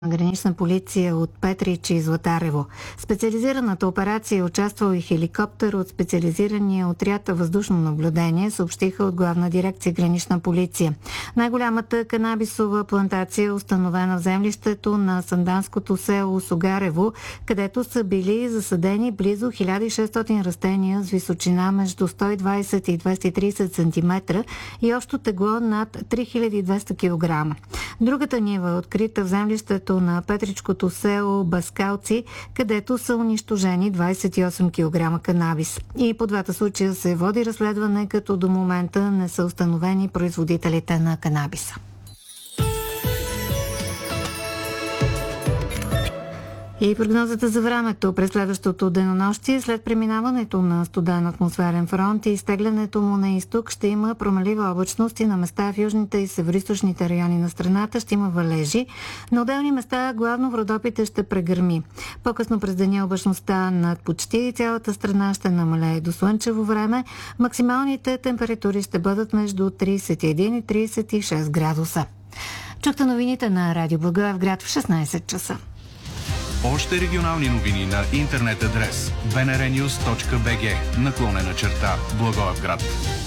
Гранична полиция от Петрич и Златарево. Специализираната операция е участвал и хеликоптер от специализирания отряд въздушно наблюдение, съобщиха от Главна дирекция Гранична полиция. Най-голямата канабисова плантация е установена в землището на санданското село Сугарево, където са били засадени близо 1600 растения с височина между 120 и 230 см и общо тегло над 3200 кг. Другата нива е открита в землището на петричкото село Баскалци, където са унищожени 28 кг канабис. И по двата случая се води разследване, като до момента не са установени производителите на канабиса. И прогнозата за времето през следващото денонощие, след преминаването на студен атмосферен фронт и изтеглянето му на изток, ще има промелива облачност и на места в южните и североизточните райони на страната ще има валежи. На отделни места главно в Родопите ще прегърми. По-късно през деня облачността над почти цялата страна ще намалее до слънчево време. Максималните температури ще бъдат между 31 и 36 градуса. Чухте новините на Радио Благоевград в 16 часа. Още регионални новини на интернет адрес bnrnews.bg /Благоевград.